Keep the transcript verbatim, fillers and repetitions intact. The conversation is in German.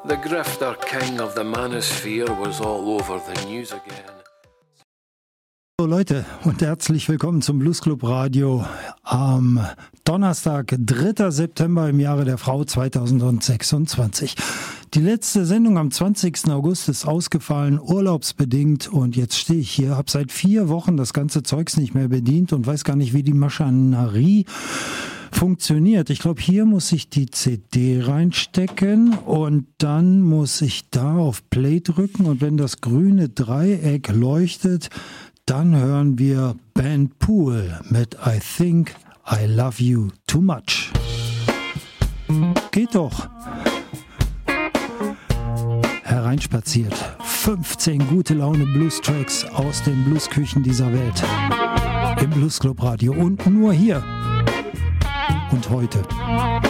The grifter king of the manosphere was all over the news again. Hallo Leute und herzlich willkommen zum Blues Club Radio am Donnerstag, dritter September im Jahre der Frau zweitausendsechsundzwanzig. Die letzte Sendung am zwanzigsten August ist ausgefallen, urlaubsbedingt, und jetzt stehe ich hier, habe seit vier Wochen das ganze Zeugs nicht mehr bedient und weiß gar nicht, wie die Maschinerie funktioniert. Ich glaube, hier muss ich die C D reinstecken und dann muss ich da auf Play drücken, und wenn das grüne Dreieck leuchtet, dann hören wir Band Pool mit I Think I Love You Too Much. Geht doch. Hereinspaziert. fünfzehn gute Laune Blues-Tracks aus den Bluesküchen dieser Welt. Im Blues Club Radio und nur hier. Und heute.